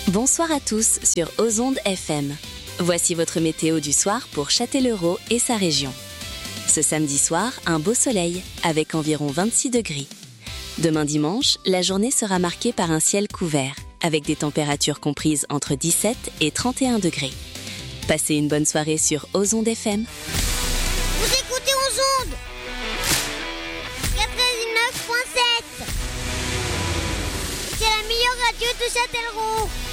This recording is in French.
Bonsoir à tous sur Ozonde FM. Voici votre météo du soir pour Châtellerault et sa région. Ce samedi soir, un beau soleil avec environ 26 degrés. Demain dimanche, la journée sera marquée par un ciel couvert avec des températures comprises entre 17 et 31 degrés. Passez une bonne soirée sur Ozonde FM. Vous écoutez Ozonde 99.7. C'est la meilleure radio de Châtellerault.